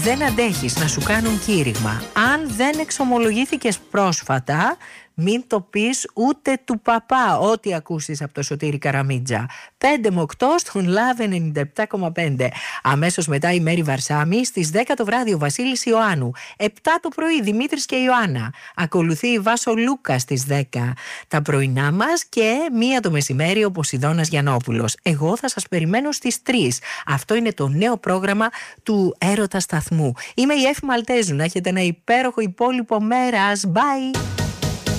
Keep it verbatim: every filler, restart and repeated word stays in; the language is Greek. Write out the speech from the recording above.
δεν αντέχεις να σου κάνουν κήρυγμα, αν δεν εξομολογήθηκες πρόσφατα, μην το πεις ούτε του παπά ό,τι ακούσεις από το Σωτήρη Καραμίτζα. πέντε με οκτώ στον Love ενενήντα επτά κόμμα πέντε. Αμέσως μετά η Μέρη Βαρσάμι, στις δέκα το βράδυ ο Βασίλης Ιωάννου, επτά το πρωί Δημήτρης και Ιωάννα. Ακολουθεί η Βάσο Λούκα στις δέκα τα πρωινά μας και μία το μεσημέρι ο Ποσειδώνας Γιαννόπουλος. Εγώ θα σας περιμένω στις τρεις. Αυτό είναι το νέο πρόγραμμα του Έρωτα Σταθμού. Είμαι η Εφη Μαλτέζου. Να έχετε ένα υπέροχο υπόλοιπο μέρας. Bye!